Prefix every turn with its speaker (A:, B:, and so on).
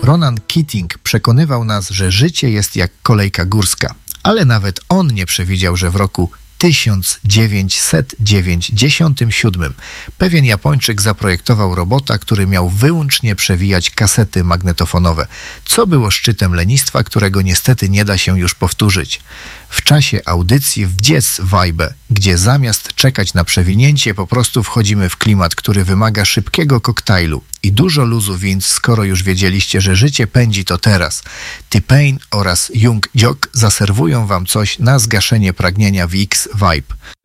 A: Ronan Keating przekonywał nas, że życie jest jak kolejka górska, ale nawet on nie przewidział, że w roku 1997 pewien Japończyk zaprojektował robota, który miał wyłącznie przewijać kasety magnetofonowe, co było szczytem lenistwa, którego niestety nie da się już powtórzyć. W czasie audycji w Jazz Vibe, gdzie zamiast czekać na przewinięcie po prostu wchodzimy w klimat, który wymaga szybkiego koktajlu i dużo luzu, więc skoro już wiedzieliście, że życie pędzi, to teraz T-Pain oraz Jung Jock zaserwują wam coś na zgaszenie pragnienia w X Vibe.